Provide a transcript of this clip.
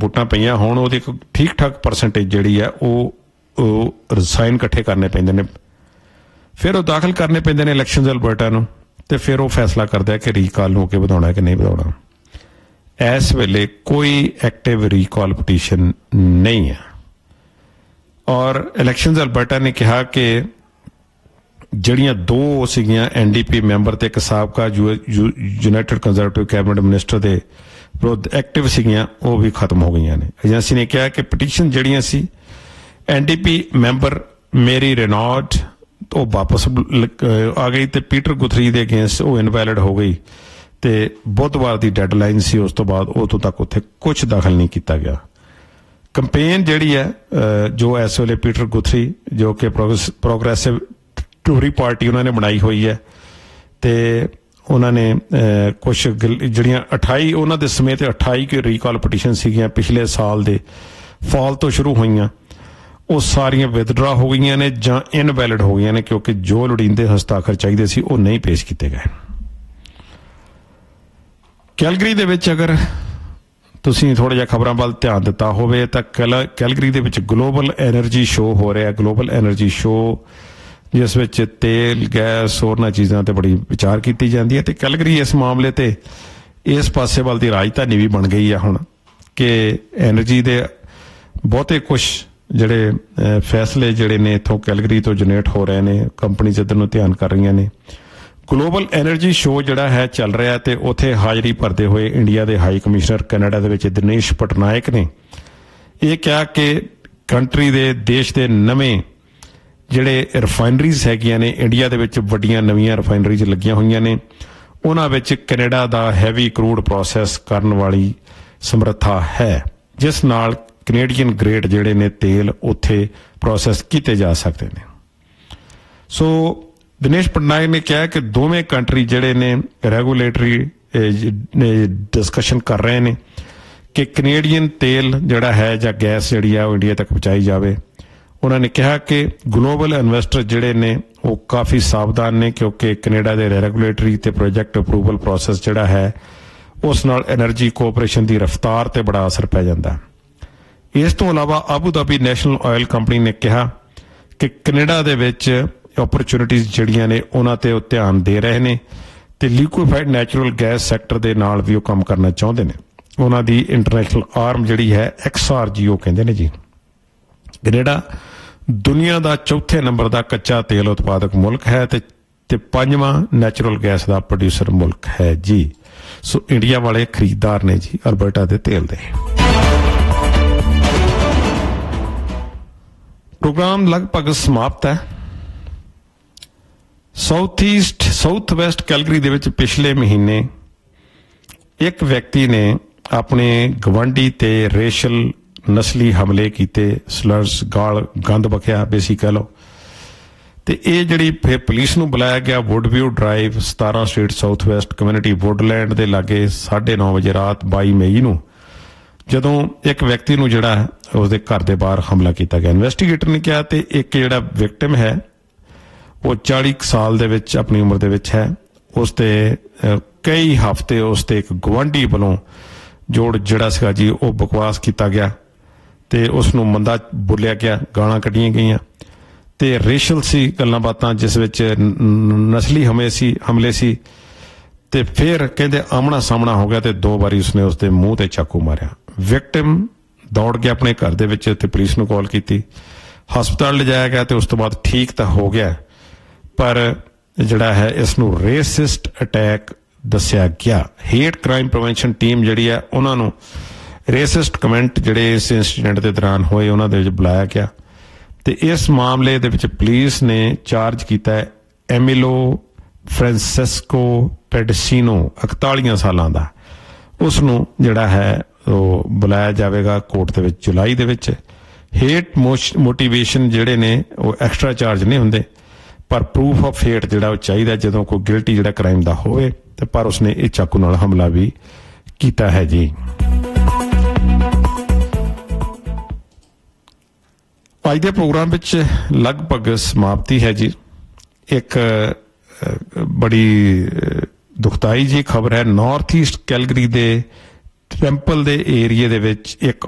ਵੋਟਾਂ ਪਈਆਂ ਹੋਣ ਉਹਦੀ ਇੱਕ ਠੀਕ ਠਾਕ ਪਰਸੈਂਟੇਜ ਜਿਹੜੀ ਹੈ ਉਹ ਸਾਈਨ ਇਕੱਠੇ ਕਰਨੇ ਪੈਂਦੇ ਨੇ, ਫਿਰ ਉਹ ਦਾਖਲ ਕਰਨੇ ਪੈਂਦੇ ਨੇ ਇਲੈਕਸ਼ਨਜ਼ ਅਲਬਰਟਾ ਨੂੰ, ਤੇ ਫਿਰ ਉਹ ਫੈਸਲਾ ਕਰਦਾ ਕਿ ਰੀਕਾਲ ਨੂੰ ਅੱਗੇ ਵਧਾਉਣਾ ਕਿ ਨਹੀਂ ਵਧਾਉਣਾ। ਇਸ ਵੇਲੇ ਕੋਈ ਐਕਟਿਵ ਰੀਕਾਲ ਪਟੀਸ਼ਨ ਨਹੀਂ ਹੈ। ਔਰ ਇਲੈਕਸ਼ਨਜ਼ ਅਲਬਰਟਾ ਨੇ ਕਿਹਾ ਕਿ ਜਿਹੜੀਆਂ 2 ਸੀਗੀਆਂ NDP ਮੈਂਬਰ ਤੇ ਇੱਕ ਸਾਬਕਾ ਯੂਨਾਈਟਿਡ ਕੰਜ਼ਰਵੇਟਿਵ ਕੈਬਨਿਟ ਮਿਨਿਸਟਰ ਦੇ ਵਿਰੁੱਧ ਐਕਟਿਵ ਸੀਗੀਆਂ, ਉਹ ਵੀ ਖਤਮ ਹੋ ਗਈਆਂ ਨੇ। ਏਜੰਸੀ ਨੇ ਕਿਹਾ ਕਿ ਪਟੀਸ਼ਨ ਜਿਹੜੀਆਂ ਸੀ NDP ਮੈਂਬਰ ਮੇਰੀ ਰੇਨੌਲਡ ਉਹ ਵਾਪਸ ਆ ਗਈ, ਤੇ ਪੀਟਰ ਗੁਥਰੀ ਦੇ ਅਗੇਂਸਟ ਉਹ ਇਨਵੈਲਿਡ ਹੋ ਗਈ, ਤੇ ਬੁੱਧਵਾਰ ਦੀ ਡੈਡਲਾਈਨ ਸੀ। ਉਸ ਤੋਂ ਬਾਅਦ ਉਦੋਂ ਤੱਕ ਉੱਥੇ ਕੁਝ ਦਾਖਲ ਨਹੀਂ ਕੀਤਾ ਗਿਆ। ਕੰਪੇਨ ਜਿਹੜੀ ਹੈ ਜੋ ਇਸ ਵੇਲੇ ਪੀਟਰ ਗੁਥਰੀ ਜੋ ਕਿ ਪ੍ਰੋਗਰੈਸਿਵ ਟੋਰੀ ਪਾਰਟੀ ਉਹਨਾਂ ਨੇ ਬਣਾਈ ਹੋਈ ਹੈ, ਤੇ ਉਹਨਾਂ ਨੇ ਕੁਛ ਜਿਹੜੀਆਂ 28 ਉਹਨਾਂ ਦੇ ਸਮੇਤ 28 ਕਿ ਰੀਕਾਲ ਪਟੀਸ਼ਨ ਸੀਗੀਆਂ ਪਿਛਲੇ ਸਾਲ ਦੇ ਫਾਲ ਤੋਂ ਸ਼ੁਰੂ ਹੋਈਆਂ, ਉਹ ਸਾਰੀਆਂ ਵਿਦਡਰਾ ਹੋ ਗਈਆਂ ਨੇ ਜਾਂ ਇਨਵੈਲਿਡ ਹੋ ਗਈਆਂ ਨੇ, ਕਿਉਂਕਿ ਜੋ ਲੋੜੀਂਦੇ ਹਸਤਾਖਰ ਚਾਹੀਦੇ ਸੀ ਉਹ ਨਹੀਂ ਪੇਸ਼ ਕੀਤੇ ਗਏ। ਕੈਲਗਰੀ ਦੇ ਵਿੱਚ ਅਗਰ ਤੁਸੀਂ ਥੋੜ੍ਹਾ ਜਿਹਾ ਖਬਰਾਂ ਵੱਲ ਧਿਆਨ ਦਿੱਤਾ ਹੋਵੇ ਤਾਂ ਕੈਲਗਰੀ ਦੇ ਵਿੱਚ ਗਲੋਬਲ ਐਨਰਜੀ ਸ਼ੋਅ ਹੋ ਰਿਹਾ। ਗਲੋਬਲ ਐਨਰਜੀ ਸ਼ੋਅ ਜਿਸ ਵਿੱਚ ਤੇਲ, ਗੈਸ, ਹੋਰਨਾਂ ਚੀਜ਼ਾਂ ਤੇ ਬੜੀ ਵਿਚਾਰ ਕੀਤੀ ਜਾਂਦੀ ਹੈ, ਤੇ ਕੈਲਗਰੀ ਇਸ ਮਾਮਲੇ ਤੇ ਇਸ ਪਾਸੇ ਵੱਲ ਦੀ ਰਾਜਧਾਨੀ ਵੀ ਬਣ ਗਈ ਆ ਹੁਣ, ਕਿ ਐਨਰਜੀ ਦੇ ਬਹੁਤੇ ਕੁਛ ਜਿਹੜੇ ਫੈਸਲੇ ਜਿਹੜੇ ਨੇ ਇੱਥੋਂ ਕੈਲਗਰੀ ਤੋਂ ਜਨਰੇਟ ਹੋ ਰਹੇ ਨੇ, ਕੰਪਨੀਜ਼ ਇੱਧਰ ਨੂੰ ਧਿਆਨ ਕਰ ਰਹੀਆਂ ਨੇ। ਗਲੋਬਲ ਐਨਰਜੀ ਸ਼ੋਅ ਜਿਹੜਾ ਹੈ ਚੱਲ ਰਿਹਾ, ਤੇ ਉੱਥੇ ਹਾਜ਼ਰੀ ਭਰਦੇ ਹੋਏ ਇੰਡੀਆ ਦੇ ਹਾਈ ਕਮਿਸ਼ਨਰ ਕੈਨੇਡਾ ਦੇ ਵਿੱਚ ਦਿਨੇਸ਼ ਪਟਨਾਇਕ ਨੇ ਇਹ ਕਿਹਾ ਕਿ ਕੰਟਰੀ ਦੇ ਦੇਸ਼ ਦੇ ਨਵੇਂ ਜਿਹੜੇ ਰਿਫਾਈਨਰੀਜ਼ ਹੈਗੀਆਂ ਨੇ ਇੰਡੀਆ ਦੇ ਵਿੱਚ, ਵੱਡੀਆਂ ਨਵੀਆਂ ਰਿਫਾਈਨਰੀਜ਼ ਲੱਗੀਆਂ ਹੋਈਆਂ ਨੇ, ਉਹਨਾਂ ਵਿੱਚ ਕੈਨੇਡਾ ਦਾ ਹੈਵੀ ਕਰੂਡ ਪ੍ਰੋਸੈਸ ਕਰਨ ਵਾਲੀ ਸਮਰੱਥਾ ਹੈ, ਜਿਸ ਨਾਲ ਕੈਨੇਡੀਅਨ ਗ੍ਰੇਡ ਜਿਹੜੇ ਨੇ ਤੇਲ ਉੱਥੇ ਪ੍ਰੋਸੈਸ ਕੀਤੇ ਜਾ ਸਕਦੇ ਨੇ। ਸੋ ਦਿਨੇਸ਼ ਪਟਨਾਇਕ ਨੇ ਕਿਹਾ ਕਿ ਦੋਵੇਂ ਕੰਟਰੀ ਜਿਹੜੇ ਨੇ ਰੈਗੂਲੇਟਰੀ ਡਿਸਕਸ਼ਨ ਕਰ ਰਹੇ ਨੇ ਕਿ ਕੈਨੇਡੀਅਨ ਤੇਲ ਜਿਹੜਾ ਹੈ ਜਾਂ ਗੈਸ ਜਿਹੜੀ ਆ ਉਹ ਇੰਡੀਆ ਤੱਕ ਪਹੁੰਚਾਈ ਜਾਵੇ। ਉਹਨਾਂ ਨੇ ਕਿਹਾ ਕਿ ਗਲੋਬਲ ਇਨਵੈਸਟਰ ਜਿਹੜੇ ਨੇ ਉਹ ਕਾਫੀ ਸਾਵਧਾਨ ਨੇ, ਕਿਉਂਕਿ ਕੈਨੇਡਾ ਦੇ ਰੈਗੂਲੇਟਰੀ ਤੇ ਪ੍ਰੋਜੈਕਟ ਅਪਰੂਵਲ ਪ੍ਰੋਸੈਸ ਜਿਹੜਾ ਹੈ ਉਸ ਨਾਲ ਐਨਰਜੀ ਕੋਆਪਰੇਸ਼ਨ ਦੀ ਰਫ਼ਤਾਰ ਤੇ ਬੜਾ ਅਸਰ ਪੈ ਜਾਂਦਾ। ਇਸ ਤੋਂ ਇਲਾਵਾ Abu Dhabi national oil company ਨੇ ਕਿਹਾ ਕਿ ਕੈਨੇਡਾ ਦੇ ਵਿੱਚ ਓਪਰਚੁਨਿਟੀਜ਼ ਜਿਹੜੀਆਂ ਨੇ ਉਹਨਾਂ ਤੇ ਉਹ ਧਿਆਨ ਦੇ ਰਹੇ ਨੇ, ਤੇ ਲਿਕੁਇਫਾਈਡ ਨੈਚੁਰਲ ਗੈਸ ਸੈਕਟਰ ਦੇ ਨਾਲ ਵੀ ਉਹ ਕੰਮ ਕਰਨਾ ਚਾਹੁੰਦੇ ਨੇ। ਉਹਨਾਂ ਦੀ ਇੰਟਰਨੈਸ਼ਨਲ ਆਰਮ ਜਿਹੜੀ ਹੈ XRGO ਕਹਿੰਦੇ ਨੇ ਜੀ। ਕੈਨੇਡਾ ਦੁਨੀਆ ਦਾ 4ਥੇ ਨੰਬਰ ਦਾ ਕੱਚਾ ਤੇਲ ਉਤਪਾਦਕ ਮੁਲਕ ਹੈ ਤੇ 5ਵਾਂ ਨੈਚੁਰਲ ਗੈਸ ਦਾ ਪ੍ਰੋਡਿਊਸਰ ਮੁਲਕ ਹੈ ਜੀ। ਸੋ ਇੰਡੀਆ ਵਾਲੇ ਖਰੀਦਦਾਰ ਨੇ ਜੀ ਅਲਬਰਟਾ ਦੇ ਤੇਲ ਦੇ। ਪ੍ਰੋਗਰਾਮ ਲਗਭਗ ਸਮਾਪਤ ਹੈ। ਸਾਊਥ ਵੈਸਟ ਕੈਲਗਰੀ ਦੇ ਵਿੱਚ ਪਿਛਲੇ ਮਹੀਨੇ ਇੱਕ ਵਿਅਕਤੀ ਨੇ ਆਪਣੇ ਗਵਾਂਢੀ ਤੇ ਰੇਸ਼ਲ ਨਸਲੀ ਹਮਲੇ ਕੀਤੇ, ਸਲਰਸ ਗਾਲ ਗੰਦ ਬਕਿਆ ਬੇਸਿਕ ਕਹਿ ਲਓ, ਤੇ ਇਹ ਜਿਹੜੀ ਫਿਰ ਪੁਲਿਸ ਨੂੰ ਬੁਲਾਇਆ ਗਿਆ ਵੁੱਡਵਿਊ drive 17 street south West community Woodland ਦੇ ਲਾਗੇ 9:30 ਵਜੇ ਰਾਤ 22 ਮਈ ਨੂੰ, ਜਦੋਂ ਇੱਕ ਵਿਅਕਤੀ ਨੂੰ ਜਿਹੜਾ ਉਸਦੇ ਘਰ ਦੇ ਬਾਹਰ ਹਮਲਾ ਕੀਤਾ ਗਿਆ। ਇਨਵੈਸਟੀਗੇਟਰ ਨੇ ਕਿਹਾ ਤੇ ਇੱਕ ਜਿਹੜਾ ਵਿਕਟਿਮ ਹੈ ਉਹ 40 ਸਾਲ ਦੇ ਵਿੱਚ ਆਪਣੀ ਉਮਰ ਦੇ ਵਿੱਚ ਹੈ। ਉਸ ਤੇ ਕਈ ਹਫ਼ਤੇ ਉਸ ਤੇ ਇੱਕ ਗੁਆਂਢੀ ਵੱਲੋਂ ਜਿਹੜਾ ਸੀਗਾ ਜੀ ਉਹ ਬਕਵਾਸ ਕੀਤਾ ਗਿਆ ਤੇ ਉਸ ਨੂੰ ਮੰਦਾ ਬੋਲਿਆ ਗਿਆ, ਗਾਲਾਂ ਕੱਢੀਆਂ ਗਈਆਂ ਤੇ ਰੇਸ਼ਲ ਸੀ ਗੱਲਾਂ ਬਾਤਾਂ ਜਿਸ ਵਿੱਚ ਨਸਲੀ ਹਮਲੇ ਸੀ। ਤੇ ਫਿਰ ਕਹਿੰਦੇ ਆਮਣਾ ਸਾਹਮਣਾ ਹੋ ਗਿਆ ਤੇ 2 ਵਾਰੀ ਉਸਨੇ ਉਸਦੇ ਮੂੰਹ ਤੇ ਚਾਕੂ ਮਾਰਿਆ। ਵਿਕਟਿਮ ਦੌੜ ਗਿਆ ਆਪਣੇ ਘਰ ਦੇ ਵਿੱਚ ਤੇ ਪੁਲਿਸ ਨੂੰ ਕਾਲ ਕੀਤੀ, ਹਸਪਤਾਲ ਲਿਜਾਇਆ ਗਿਆ ਤੇ ਉਸ ਤੋਂ ਬਾਅਦ ਠੀਕ ਤਾਂ ਹੋ ਗਿਆ, ਪਰ ਜਿਹੜਾ ਹੈ ਇਸ ਨੂੰ ਰੇਸਿਸਟ ਅਟੈਕ ਦੱਸਿਆ ਗਿਆ। ਹੇਟ ਕ੍ਰਾਈਮ ਪ੍ਰੀਵੈਂਸ਼ਨ ਟੀਮ ਜਿਹੜੀ ਹੈ ਉਹਨਾਂ ਨੂੰ ਰੇਸਿਸਟ ਕਮੈਂਟ ਜਿਹੜੇ ਇਸ ਇੰਸੀਡੈਂਟ ਦੇ ਦੌਰਾਨ ਹੋਏ ਉਹਨਾਂ ਦੇ ਵਿੱਚ ਬੁਲਾਇਆ ਗਿਆ ਤੇ ਇਸ ਮਾਮਲੇ ਦੇ ਵਿੱਚ ਪੁਲਿਸ ਨੇ ਚਾਰਜ ਕੀਤਾ ਹੈ ਐਮਿਲੋ ਫ੍ਰਾਂਸਿਸਕੋ ਪੈਡਸੀਨੋ 41 ਸਾਲਾਂ ਦਾ। ਉਸ ਨੂੰ ਜਿਹੜਾ ਹੈ ਉਹ ਬੁਲਾਇਆ ਜਾਵੇਗਾ ਕੋਰਟ ਦੇ ਵਿੱਚ ਜੁਲਾਈ ਦੇ ਵਿੱਚ। ਹੇਟ ਮੋਟੀਵੇਸ਼ਨ ਜਿਹੜੇ ਨੇ ਉਹ ਐਕਸਟਰਾ ਚਾਰਜ ਨਹੀਂ ਹੁੰਦੇ, ਪਰ ਪ੍ਰੂਫ ਆਫ ਹੇਟ ਜਿਹੜਾ ਉਹ ਚਾਹੀਦਾ ਜਦੋਂ ਕੋਈ ਗਿਲਟੀ ਜਿਹੜਾ ਕ੍ਰਾਈਮ ਦਾ ਹੋਵੇ, ਤੇ ਪਰ ਉਸਨੇ ਇਹ ਚਾਕੂ ਨਾਲ ਹਮਲਾ ਵੀ ਕੀਤਾ ਹੈ ਜੀ। ਅੱਜ ਦੇ ਪ੍ਰੋਗਰਾਮ ਵਿੱਚ ਲਗਭਗ ਸਮਾਪਤੀ ਹੈ ਜੀ। ਇੱਕ ਬੜੀ ਦੁਖਦਾਈ ਜੀ ਖਬਰ ਹੈ, ਨਾਰਥ ਈਸਟ ਕੈਲਗਰੀ ਦੇ ਟੈਂਪਲ ਦੇ ਏਰੀਏ ਦੇ ਵਿੱਚ ਇੱਕ